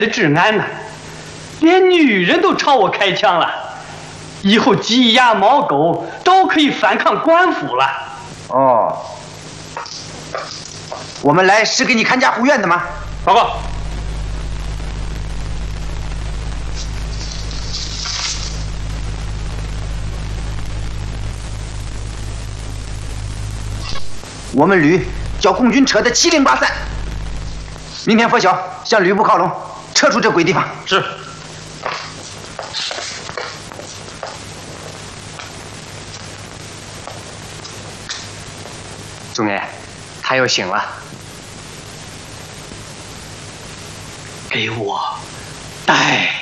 的治安呢，连女人都朝我开枪了，以后鸡鸭猫狗都可以反抗官府了。 哦，我们来是给你看家护院的吗？ 报告。 我们旅叫共军撤得7083，明天拂晓向旅部靠拢，撤出这鬼地方。 是。 总爷，他又醒了。 给我带。